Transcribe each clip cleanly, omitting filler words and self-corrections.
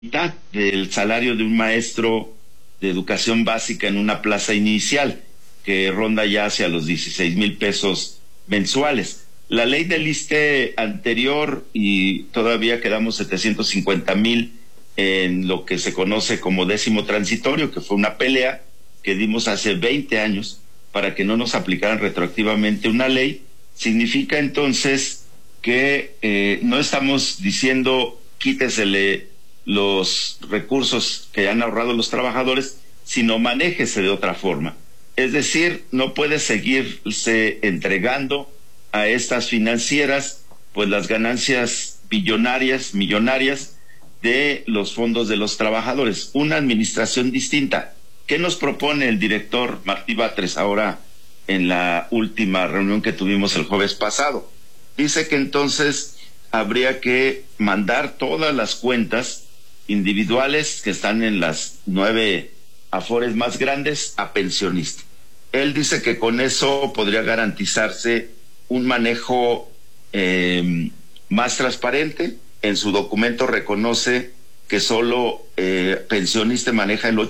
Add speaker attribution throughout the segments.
Speaker 1: mitad del salario de un maestro de educación básica en una plaza inicial, que ronda ya hacia los 16,000 pesos mensuales. La ley del ISSSTE anterior, y todavía quedamos 750,000 en lo que se conoce como 10º transitorio, que fue una pelea que dimos hace 20 años para que no nos aplicaran retroactivamente una ley, significa entonces que no estamos diciendo quítesele los recursos que han ahorrado los trabajadores, sino manéjese de otra forma. Es decir, no puede seguirse entregando a estas financieras pues las ganancias millonarias de los fondos de los trabajadores. Una administración distinta. ¿Qué nos propone el director Martí Batres ahora en la última reunión que tuvimos el jueves pasado? Dice que entonces habría que mandar todas las cuentas individuales que están en las 9 afores más grandes a pensionistas. Él dice que con eso podría garantizarse un manejo más transparente. En su documento reconoce que solo pensionista maneja el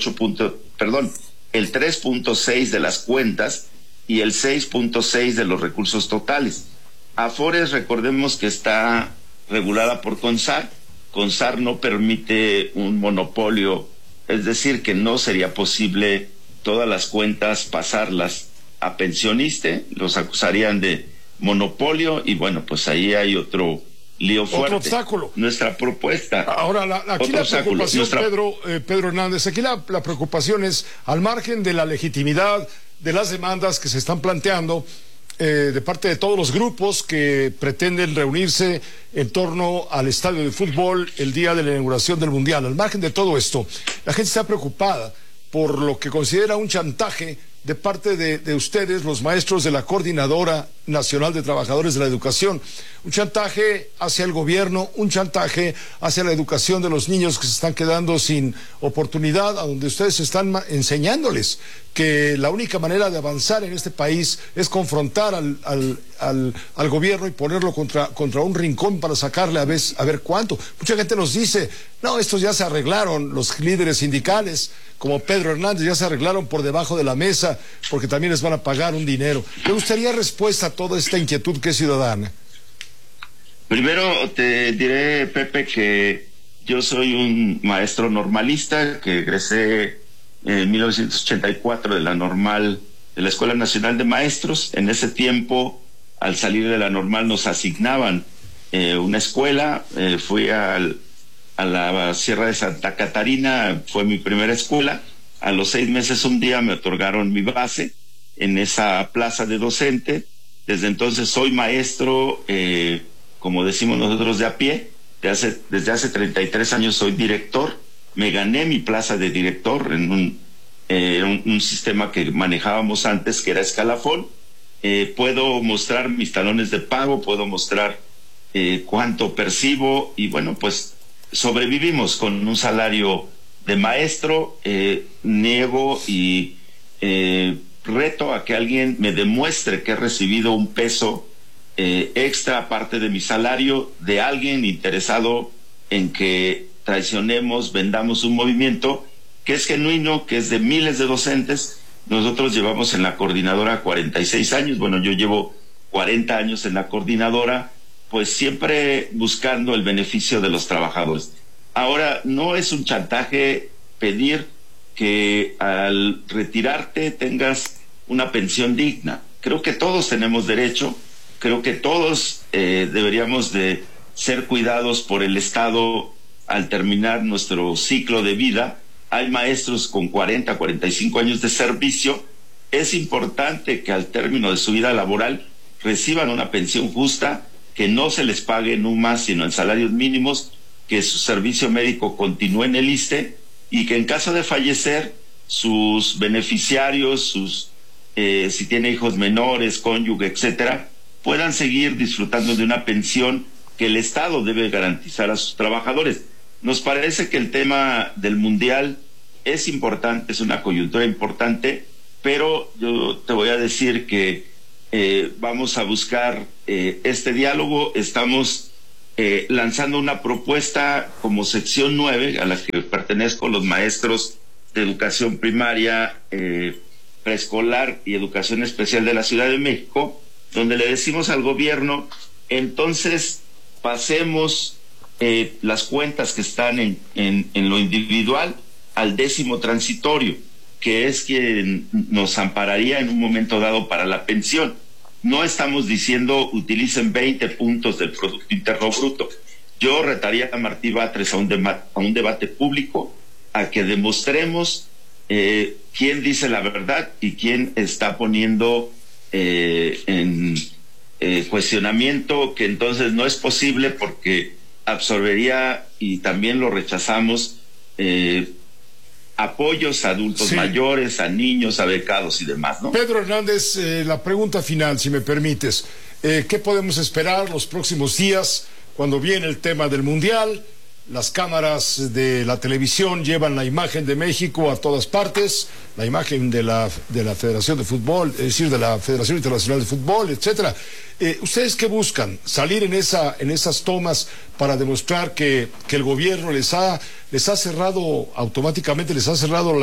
Speaker 1: 3.6 de las cuentas y el 6.6 de los recursos totales. Afores, recordemos que está regulada por CONSAR. CONSAR no permite un monopolio, es decir, que no sería posible todas las cuentas pasarlas a pensionista, los acusarían de monopolio y bueno, pues ahí hay otro lío fuerte.
Speaker 2: Otro obstáculo.
Speaker 1: Nuestra propuesta.
Speaker 2: Ahora, aquí la preocupación, Pedro Hernández, aquí la preocupación es, al margen de la legitimidad de las demandas que se están planteando, de parte de todos los grupos que pretenden reunirse en torno al estadio de fútbol el día de la inauguración del Mundial. Al margen de todo esto, la gente está preocupada por lo que considera un chantaje de parte de ustedes, los maestros de la Coordinadora Nacional de Trabajadores de la Educación. Un chantaje hacia el gobierno, un chantaje hacia la educación de los niños que se están quedando sin oportunidad, a donde ustedes están enseñándoles que la única manera de avanzar en este país es confrontar al gobierno y ponerlo contra un rincón para sacarle a ver cuánto. Mucha gente nos dice, no, estos ya se arreglaron, los líderes sindicales, como Pedro Hernández, ya se arreglaron por debajo de la mesa, porque también les van a pagar un dinero. Me gustaría respuesta a toda esta inquietud que es ciudadana.
Speaker 1: Primero te diré, Pepe, que yo soy un maestro normalista que egresé en 1984 de la Escuela Nacional de Maestros. En ese tiempo, al salir de la normal, nos asignaban una escuela. Fui a la Sierra de Santa Catarina, fue mi primera escuela. A los 6 meses, un día me otorgaron mi base en esa plaza de docente. Desde entonces soy maestro, como decimos nosotros, de a pie. Desde hace 33 años soy director. Me gané mi plaza de director en un sistema que manejábamos antes, que era escalafón. Puedo mostrar mis talones de pago, puedo mostrar cuánto percibo y bueno, pues sobrevivimos con un salario de maestro. Niego y reto a que alguien me demuestre que he recibido un peso extra aparte de mi salario de alguien interesado en que traicionemos, vendamos un movimiento que es genuino, que es de miles de docentes. Nosotros llevamos en la coordinadora 46 años, bueno, yo llevo 40 años en la coordinadora, pues siempre buscando el beneficio de los trabajadores. Ahora, no es un chantaje pedir que al retirarte tengas una pensión digna. Creo que todos tenemos derecho, creo que todos deberíamos de ser cuidados por el Estado al terminar nuestro ciclo de vida. Hay maestros con 40, 45 años de servicio. Es importante que al término de su vida laboral reciban una pensión justa, que no se les pague en un más, sino en salarios mínimos, que su servicio médico continúe en el ISSSTE y que en caso de fallecer sus beneficiarios, si tiene hijos menores, cónyuge, etcétera, puedan seguir disfrutando de una pensión que el Estado debe garantizar a sus trabajadores. Nos parece que el tema del Mundial es importante, es una coyuntura importante, pero yo te voy a decir que vamos a buscar este diálogo. Estamos lanzando una propuesta como sección 9, a la que pertenezco, los maestros de educación primaria, preescolar y educación especial de la Ciudad de México, donde le decimos al gobierno, entonces pasemos las cuentas que están en lo individual al 10º transitorio, que es quien nos ampararía en un momento dado para la pensión. No estamos diciendo utilicen 20 puntos del Producto Interno Bruto. Yo retaría a Martí Batres a un debate público, a que demostremos quién dice la verdad y quién está poniendo en cuestionamiento que entonces no es posible, porque absorbería, y también lo rechazamos, apoyos a adultos mayores, a niños, a becados y demás, ¿no?
Speaker 2: Pedro Hernández, la pregunta final, si me permites. ¿Qué podemos esperar los próximos días cuando viene el tema del Mundial? Las cámaras de la televisión llevan la imagen de México a todas partes, la imagen de la Federación de Fútbol, es decir, de la Federación Internacional de Fútbol, etcétera. ¿Ustedes qué buscan? ¿Salir en esas tomas para demostrar que el gobierno les ha cerrado automáticamente, les ha cerrado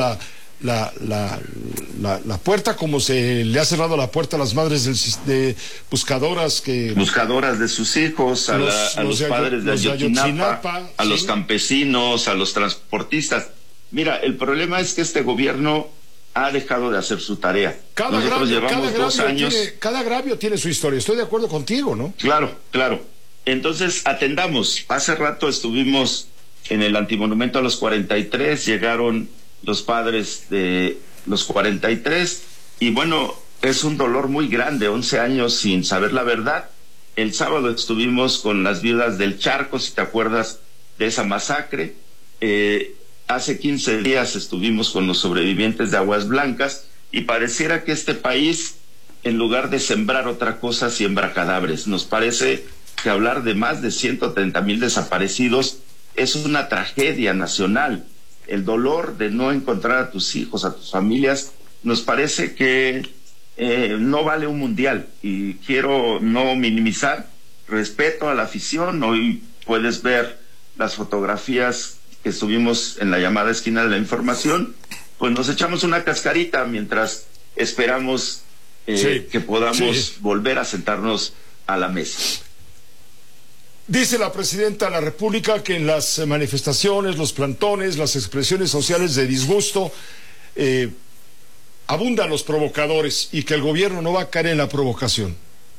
Speaker 2: la puerta, como se le ha cerrado la puerta a las madres de buscadoras
Speaker 1: de sus hijos, a los padres de Ayotzinapa, a los campesinos, a los transportistas? Mira, el problema es que este gobierno ha dejado de hacer su tarea. Nosotros llevamos 2 años.
Speaker 2: Cada agravio tiene su historia. Estoy de acuerdo contigo, ¿no?
Speaker 1: Claro. Entonces, atendamos. Hace rato estuvimos en el antimonumento a los 43, llegaron los padres de los 43, y bueno, es un dolor muy grande, 11 años sin saber la verdad. El sábado estuvimos con las viudas del Charco, si te acuerdas de esa masacre. Hace 15 días estuvimos con los sobrevivientes de Aguas Blancas, y pareciera que este país, en lugar de sembrar otra cosa, siembra cadáveres. Nos parece que hablar de más de 130,000 desaparecidos es una tragedia nacional. El dolor de no encontrar a tus hijos, a tus familias, nos parece que no vale un mundial, y quiero no minimizar. Respeto a la afición. Hoy puedes ver las fotografías que estuvimos en la llamada esquina de la información. Pues nos echamos una cascarita mientras esperamos que podamos volver a sentarnos a la mesa.
Speaker 2: Dice la presidenta de la República que en las manifestaciones, los plantones, las expresiones sociales de disgusto, abundan los provocadores, y que el gobierno no va a caer en la provocación.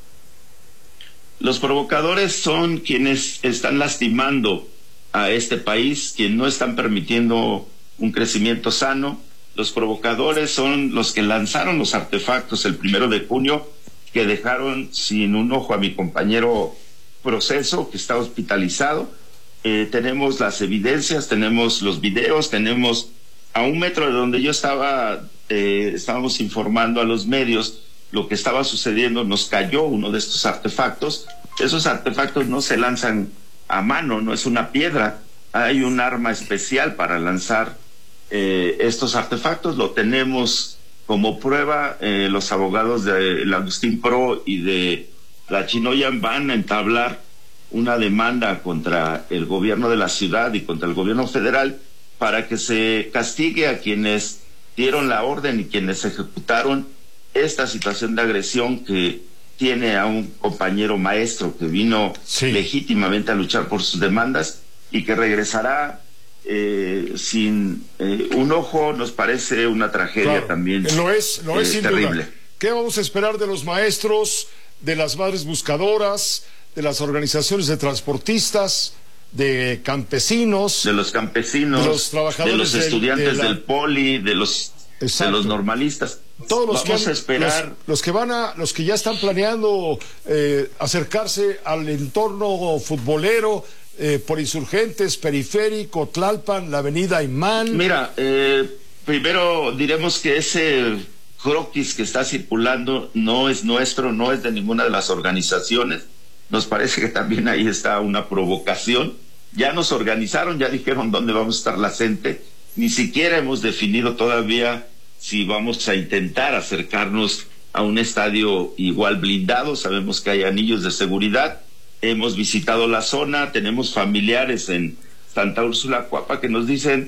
Speaker 1: Los provocadores son quienes están lastimando a este país, quienes no están permitiendo un crecimiento sano. Los provocadores son los que lanzaron los artefactos el 1 de junio, que dejaron sin un ojo a mi compañero Proceso, que está hospitalizado. Tenemos las evidencias, tenemos los videos, tenemos a 1 metro de donde yo estaba, estábamos informando a los medios lo que estaba sucediendo. Nos cayó uno de estos artefactos. Esos artefactos no se lanzan a mano, no es una piedra, hay un arma especial para lanzar estos artefactos. Lo tenemos como prueba. Los abogados del Agustín Pro y de la Chinoyan van a entablar una demanda contra el gobierno de la ciudad y contra el gobierno federal para que se castigue a quienes dieron la orden y quienes ejecutaron esta situación de agresión que tiene a un compañero maestro que vino legítimamente a luchar por sus demandas, y que regresará sin un ojo. Nos parece una tragedia también.
Speaker 2: Lo es sin
Speaker 1: terrible.
Speaker 2: Duda. ¿Qué vamos a esperar de los maestros, de las madres buscadoras, de las organizaciones de transportistas, de campesinos,
Speaker 1: de los trabajadores, de los estudiantes del poli, de los normalistas?
Speaker 2: Todos los
Speaker 1: Vamos a esperar.
Speaker 2: Los que ya están planeando acercarse al entorno futbolero por Insurgentes, Periférico, Tlalpan, la avenida Imán.
Speaker 1: Mira, primero diremos que ese croquis que está circulando no es nuestro, no es de ninguna de las organizaciones. Nos parece que también ahí está una provocación. Ya nos organizaron, ya dijeron dónde vamos a estar la gente. Ni siquiera hemos definido todavía si vamos a intentar acercarnos a un estadio igual blindado. Sabemos que hay anillos de seguridad. hemos visitado la zona, tenemos familiares en Santa Úrsula, Coapa, que nos dicen